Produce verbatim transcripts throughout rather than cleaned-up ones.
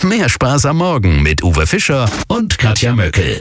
mehr Spaß am Morgen mit Uwe Fischer und Katja Möckel.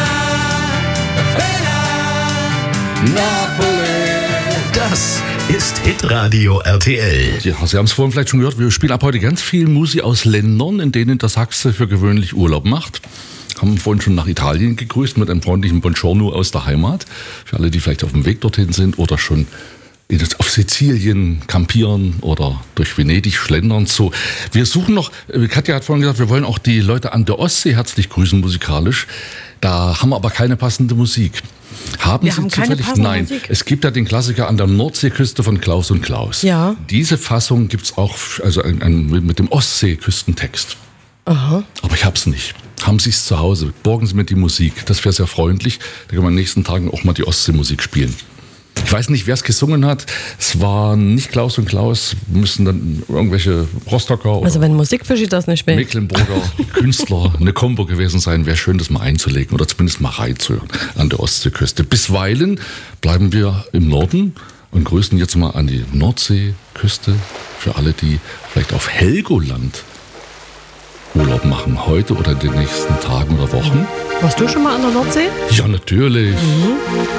Das ist Hitradio R T L. Ja, Sie haben es vorhin vielleicht schon gehört, wir spielen ab heute ganz viel Musik aus Ländern, in denen der Sachse für gewöhnlich Urlaub macht. Haben vorhin schon nach Italien gegrüßt mit einem freundlichen Buongiorno aus der Heimat. Für alle, die vielleicht auf dem Weg dorthin sind oder schon auf Sizilien campieren oder durch Venedig schlendern. So, wir suchen noch, Katja hat vorhin gesagt, wir wollen auch die Leute an der Ostsee herzlich grüßen musikalisch. Da haben wir aber keine passende Musik. Haben wir Sie haben keine zufällig? passende Nein. Musik. Es gibt ja den Klassiker An der Nordseeküste von Klaus und Klaus. Ja. Diese Fassung gibt's auch, also ein, ein, mit dem Ostseeküstentext. Aha. Aber ich hab's nicht. Haben Sie es zu Hause? Borgen Sie mir die Musik. Das wäre sehr freundlich. Da können wir in den nächsten Tagen auch mal die Ostseemusik spielen. Ich weiß nicht, wer es gesungen hat. Es war nicht Klaus und Klaus. Müssen dann irgendwelche Rostocker oder Also wenn Musikfischi das nicht will. Mecklenburger Künstler eine Kombo gewesen sein. Wäre schön, das mal einzulegen oder zumindest mal reinzuhören an der Ostseeküste. Bisweilen bleiben wir im Norden und grüßen jetzt mal an die Nordseeküste für alle, die vielleicht auf Helgoland Urlaub machen, heute oder in den nächsten Tagen oder Wochen. Warst du schon mal an der Nordsee? Ja, natürlich. Mhm.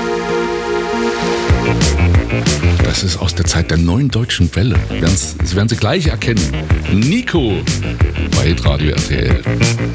Das ist aus der Zeit der neuen deutschen Welle. Sie werden Sie gleich erkennen. Nico bei Hitradio R T L.